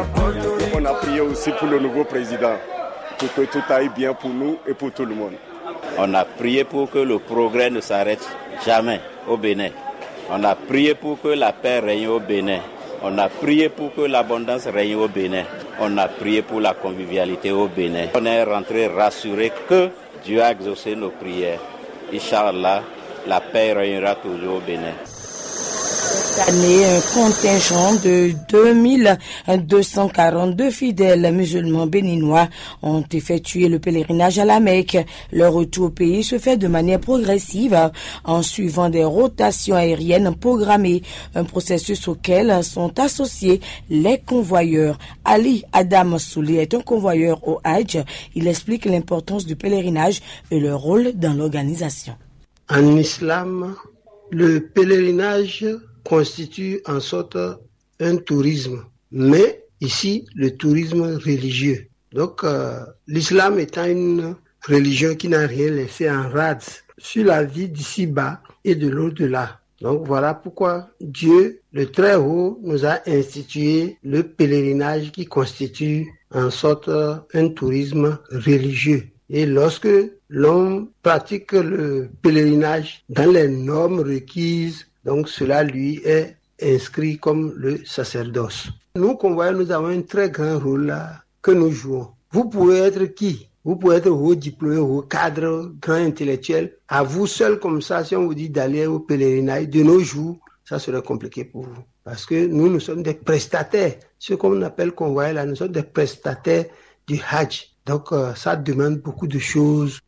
On a prié aussi pour le nouveau président, pour que tout aille bien pour nous et pour tout le monde. On a prié pour que le progrès ne s'arrête jamais au Bénin. On a prié pour que la paix règne au Bénin. On a prié pour que l'abondance règne au Bénin. On a prié pour la convivialité au Bénin. On est rentré rassuré que Dieu a exaucé nos prières. Inch'Allah, la paix régnera toujours au Bénin. Cette année, un contingent de 2242 fidèles musulmans béninois ont effectué le pèlerinage à la Mecque. Leur retour au pays se fait de manière progressive en suivant des rotations aériennes programmées, un processus auquel sont associés les convoyeurs. Ali Adam Souli est un convoyeur au Hajj. Il explique l'importance du pèlerinage et leur rôle dans l'organisation. En islam, le pèlerinage constitue en sorte un tourisme, mais ici le tourisme religieux. Donc l'islam étant une religion qui n'a rien laissé en rade sur la vie d'ici-bas et de l'au-delà. Donc voilà pourquoi Dieu, le Très-Haut, nous a institué le pèlerinage qui constitue en sorte un tourisme religieux. Et lorsque l'homme pratique le pèlerinage dans les normes requises, donc cela lui est inscrit comme le sacerdoce. Nous, convoyeurs, nous avons un très grand rôle là que nous jouons. Vous pouvez être qui? Vous pouvez être haut diplômé, haut cadre, grand intellectuel. À vous seul comme ça, si on vous dit d'aller au pèlerinage, de nos jours, ça serait compliqué pour vous. Parce que nous sommes des prestataires. Ce qu'on appelle convoyeurs là, nous sommes des prestataires du Hajj. Donc ça demande beaucoup de choses.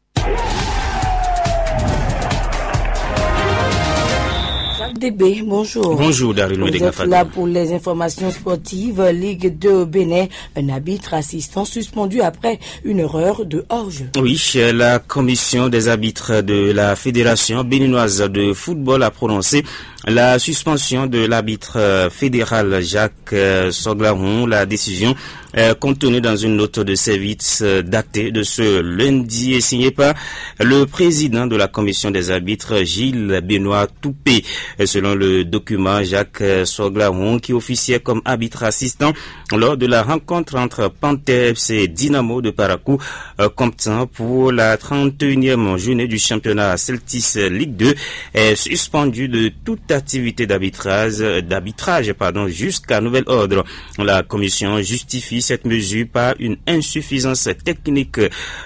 DB, bonjour. Bonjour Daryl Vous êtes là pour les informations sportives. Ligue 2 au Bénin, un arbitre assistant suspendu après une erreur de hors-jeu. Oui, la commission des arbitres de la Fédération béninoise de football a prononcé la suspension de l'arbitre fédéral Jacques Soglaron. La décision contenue dans une note de service datée de ce lundi est signée par le président de la commission des arbitres, Gilles Benoît Toupé. Selon le document, Jacques Soglaron, qui officiait comme arbitre assistant lors de la rencontre entre Panthère FC et Dynamo de Parakou, comptant pour la 31e journée du championnat Celtis Ligue 2, est suspendu de toute activité d'arbitrage jusqu'à nouvel ordre. La commission justifie cette mesure par une insuffisance technique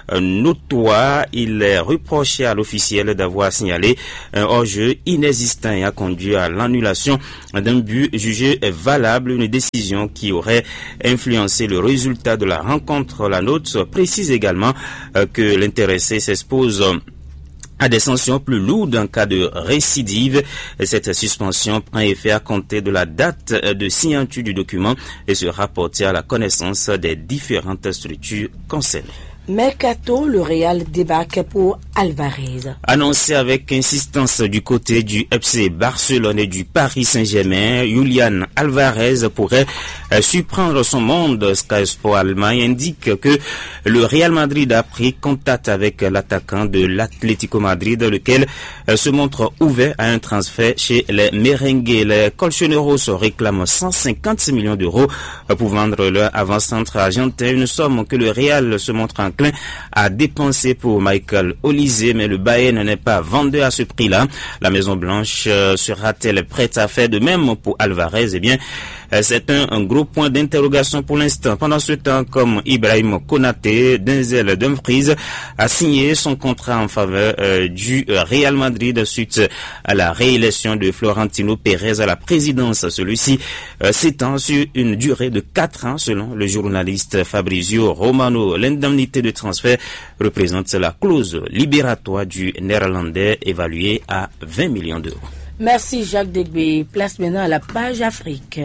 notoire. Il est reproché à l'officiel d'avoir signalé un hors-jeu inexistant et a conduit à l'annulation d'un but jugé valable, une décision qui aurait influencé le résultat de la rencontre. La note précise également que l'intéressé s'expose à des sanctions plus lourdes en cas de récidive. Cette suspension prend effet à compter de la date de signature du document et sera portée à la connaissance des différentes structures concernées. Mercato, le Real débarque pour Alvarez. Annoncé avec insistance du côté du FC Barcelone et du Paris Saint-Germain, Julián Alvarez pourrait surprendre son monde. Sky Sport Allemagne indique que le Real Madrid a pris contact avec l'attaquant de l'Atlético Madrid, lequel se montre ouvert à un transfert chez les merengues. Les colchoneros réclament 150 millions d'euros pour vendre leur avant-centre argentin, une somme que le Real se montre enclin à dépenser pour Michael Olise, mais le Bayern n'est pas vendeur à ce prix-là. La Maison Blanche sera-t-elle prête à faire de même pour Alvarez? Eh bien, c'est un gros point d'interrogation pour l'instant. Pendant ce temps, comme Ibrahim Konaté, Denzel Dumfries a signé son contrat en faveur du Real Madrid suite à la réélection de Florentino Pérez à la présidence. Celui-ci s'étend sur une durée de 4 ans selon le journaliste Fabrizio Romano. L'indemnité de transfert représente la clause libératoire du Néerlandais évaluée à 20 millions d'euros. Merci Jacques Degbe. Place maintenant à la page Afrique.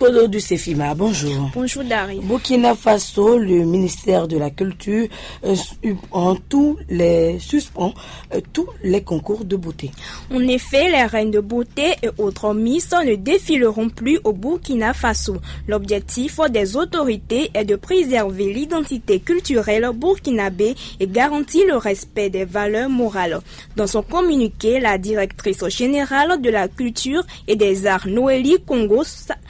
Kodo du Sefima, bonjour. Bonjour Dari. Burkina Faso, le ministère de la Culture suspend tous les concours de beauté. En effet, les reines de beauté et autres Miss ne défileront plus au Burkina Faso. L'objectif des autorités est de préserver l'identité culturelle burkinabé et garantir le respect des valeurs morales. Dans son communiqué, la directrice générale de la culture et des arts Noélie Congo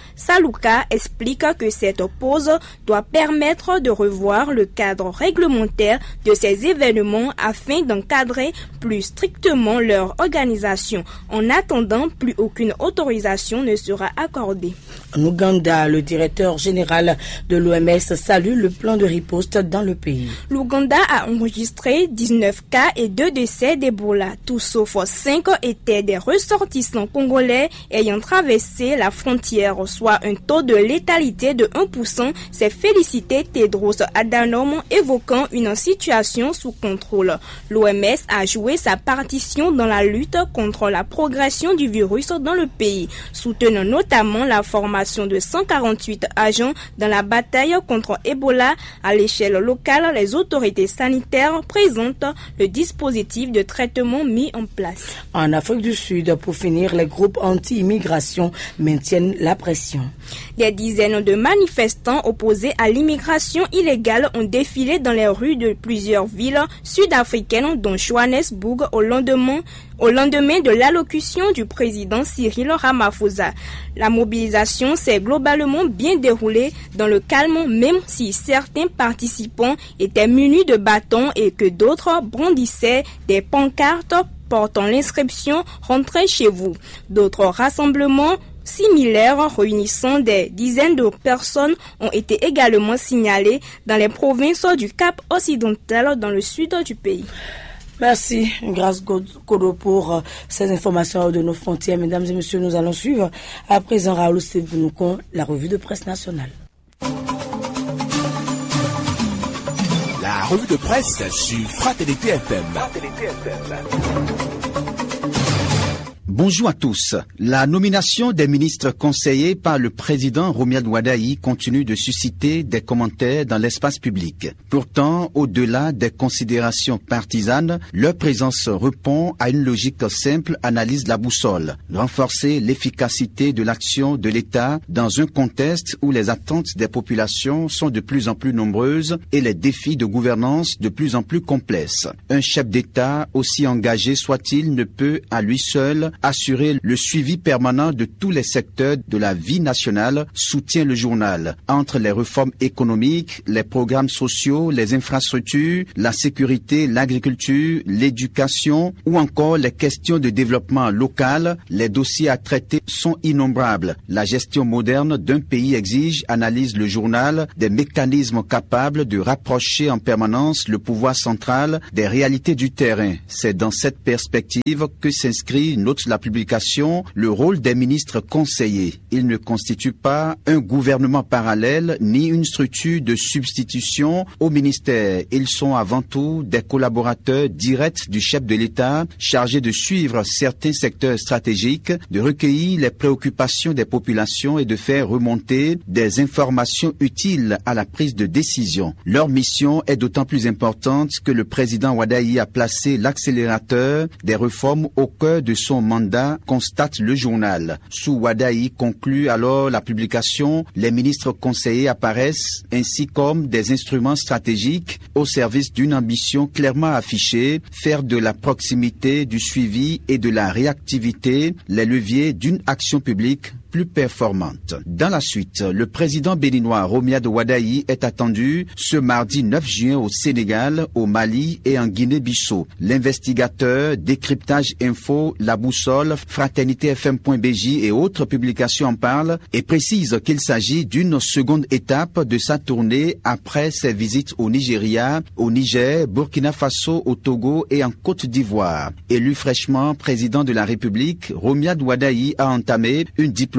Saluka explique que cette pause doit permettre de revoir le cadre réglementaire de ces événements afin d'encadrer plus strictement leur organisation. En attendant, plus aucune autorisation ne sera accordée. En Ouganda, le directeur général de l'OMS salue le plan de riposte dans le pays. L'Ouganda a enregistré 19 cas et 2 décès d'Ebola. Tous sauf 5 étaient des ressortissants congolais ayant traversé la frontière, soit un taux de létalité de 1%, s'est félicité Tedros Adhanom, évoquant une situation sous contrôle. L'OMS a joué sa partition dans la lutte contre la progression du virus dans le pays, soutenant notamment la formation de 148 agents dans la bataille contre Ebola. À l'échelle locale, les autorités sanitaires présentent le dispositif de traitement mis en place. En Afrique du Sud, pour finir, les groupes anti-immigration maintiennent la pression. Des dizaines de manifestants opposés à l'immigration illégale ont défilé dans les rues de plusieurs villes sud-africaines, dont Johannesburg, au lendemain de l'allocution du président Cyril Ramaphosa. La mobilisation s'est globalement bien déroulée dans le calme, même si certains participants étaient munis de bâtons et que d'autres brandissaient des pancartes portant l'inscription « Rentrez chez vous ». D'autres rassemblements similaires réunissant des dizaines de personnes ont été également signalés dans les provinces du Cap occidental dans le sud du pays. Merci, grâce Kodo pour ces informations de nos frontières. Mesdames et messieurs, nous allons suivre à présent Raoul Stevenoukon, la revue de presse nationale. La revue de presse sur Fraternité FM. Bonjour à tous. La nomination des ministres conseillés par le président Romuald Wadayi continue de susciter des commentaires dans l'espace public. Pourtant, au-delà des considérations partisanes, leur présence répond à une logique simple, analyse de la boussole. Renforcer l'efficacité de l'action de l'État dans un contexte où les attentes des populations sont de plus en plus nombreuses et les défis de gouvernance de plus en plus complexes. Un chef d'État, aussi engagé soit-il, ne peut à lui seul assurer le suivi permanent de tous les secteurs de la vie nationale, soutient le journal. Entre les réformes économiques, les programmes sociaux, les infrastructures, la sécurité, l'agriculture, l'éducation ou encore les questions de développement local, les dossiers à traiter sont innombrables. La gestion moderne d'un pays exige, analyse le journal, des mécanismes capables de rapprocher en permanence le pouvoir central des réalités du terrain. C'est dans cette perspective que s'inscrit notre la publication le rôle des ministres conseillers. Ils ne constituent pas un gouvernement parallèle ni une structure de substitution au ministère. Ils sont avant tout des collaborateurs directs du chef de l'État chargés de suivre certains secteurs stratégiques, de recueillir les préoccupations des populations et de faire remonter des informations utiles à la prise de décision. Leur mission est d'autant plus importante que le président Wadayi a placé l'accélérateur des réformes au cœur de son mandat, constate le journal. Sous Wadayi conclut alors la publication, les ministres conseillers apparaissent ainsi comme des instruments stratégiques au service d'une ambition clairement affichée, faire de la proximité, du suivi et de la réactivité les leviers d'une action publique plus performante. Dans la suite, le président béninois Romuald Wadayi est attendu ce mardi 9 juin au Sénégal, au Mali et en Guinée-Bissau. L'investigateur, Décryptage Info, La Boussole, FraternitéFM.bj et autres publications en parlent et précise qu'il s'agit d'une seconde étape de sa tournée après ses visites au Nigeria, au Niger, Burkina Faso, au Togo et en Côte d'Ivoire. Élu fraîchement président de la République, Romuald Wadayi a entamé une diplomatie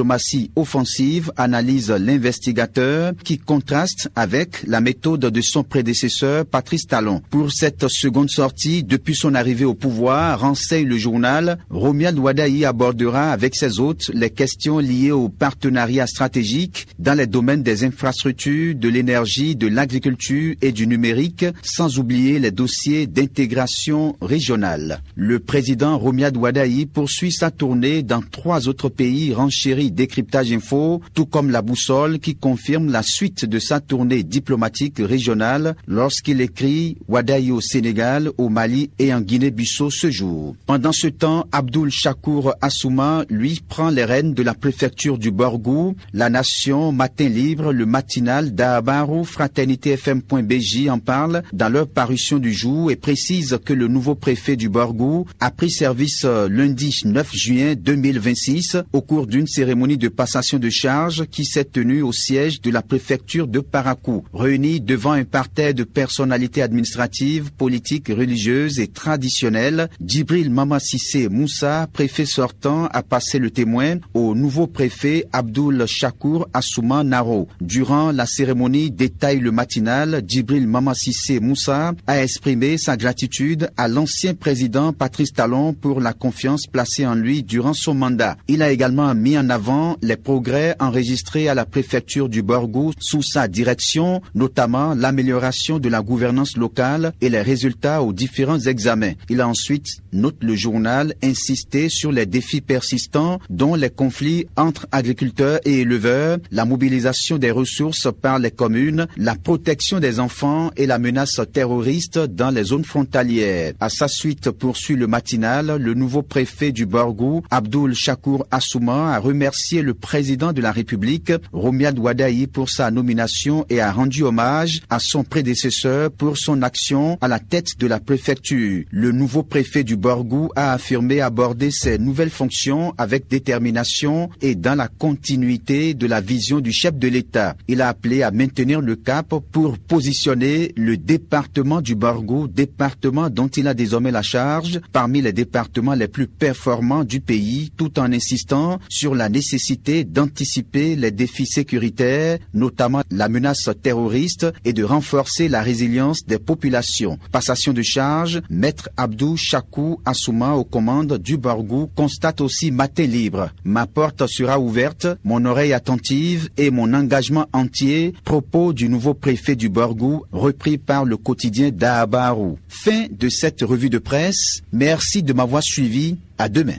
diplomatie offensive, analyse l'investigateur, qui contraste avec la méthode de son prédécesseur Patrice Talon. Pour cette seconde sortie, depuis son arrivée au pouvoir, renseigne le journal, Romuald Wadayi abordera avec ses hôtes les questions liées au partenariat stratégique dans les domaines des infrastructures, de l'énergie, de l'agriculture et du numérique, sans oublier les dossiers d'intégration régionale. Le président Romuald Wadayi poursuit sa tournée dans 3 autres pays, renchérit Décryptage Info, tout comme La Boussole qui confirme la suite de sa tournée diplomatique régionale lorsqu'il écrit Wadayi au Sénégal, au Mali et en Guinée-Bissau ce jour. Pendant ce temps, Abdoul Chakour Assouma, lui, prend les rênes de la préfecture du Borgou. La Nation, Matin Libre, le matinal d'Ahabarou, FraternitéFM.bj en parle dans leur parution du jour et précise que le nouveau préfet du Borgou a pris service lundi 9 juin 2026 au cours d'une cérémonie de passation de charge qui s'est tenue au siège de la préfecture de Parakou. Réunis devant un parterre de personnalités administratives, politiques, religieuses et traditionnelles, Djibril Mamassissé Moussa, préfet sortant, a passé le témoin au nouveau préfet Abdoul Chakour Assouma Naro. Durant la cérémonie, détaille le matinal, Djibril Mamassissé Moussa a exprimé sa gratitude à l'ancien président Patrice Talon pour la confiance placée en lui durant son mandat. Il a également mis en avant les progrès enregistrés à la préfecture du Borgou sous sa direction, notamment l'amélioration de la gouvernance locale et les résultats aux différents examens. Il a ensuite, note le journal, insisté sur les défis persistants dont les conflits entre agriculteurs et éleveurs, la mobilisation des ressources par les communes, la protection des enfants et la menace terroriste dans les zones frontalières. À sa suite, poursuit le matinal, le nouveau préfet du Borgou, Abdoul Chakour Assouma, a remercié le président de la République, Romuald Wadayi, pour sa nomination et a rendu hommage à son prédécesseur pour son action à la tête de la préfecture. Le nouveau préfet du Borgou a affirmé aborder ses nouvelles fonctions avec détermination et dans la continuité de la vision du chef de l'État. Il a appelé à maintenir le cap pour positionner le département du Borgou, département dont il a désormais la charge, parmi les départements les plus performants du pays, tout en insistant sur la nécessité d'anticiper les défis sécuritaires, notamment la menace terroriste, et de renforcer la résilience des populations. Passation de charge, Maître Abdou Chakou Assouma aux commandes du Borgou constate aussi Matin Libre. Ma porte sera ouverte, mon oreille attentive et mon engagement entier. Propos du nouveau préfet du Borgou, repris par le quotidien d'Ahabarou. Fin de cette revue de presse. Merci de m'avoir suivi. À demain.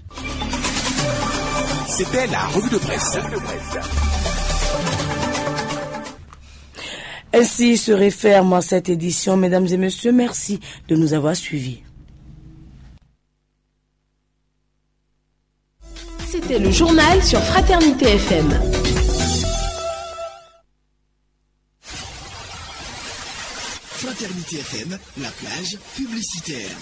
C'était la revue de presse. Ainsi se referme cette édition. Mesdames et messieurs, merci de nous avoir suivis. C'était le journal sur Fraternité FM. Fraternité FM, la plage publicitaire.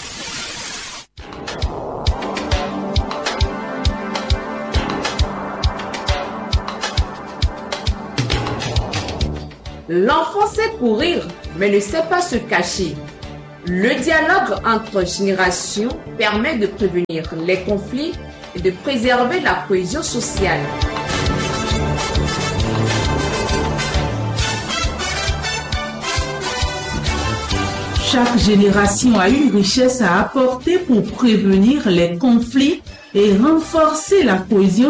L'enfant sait courir, mais ne sait pas se cacher. Le dialogue entre générations permet de prévenir les conflits et de préserver la cohésion sociale. Chaque génération a une richesse à apporter pour prévenir les conflits et renforcer la cohésion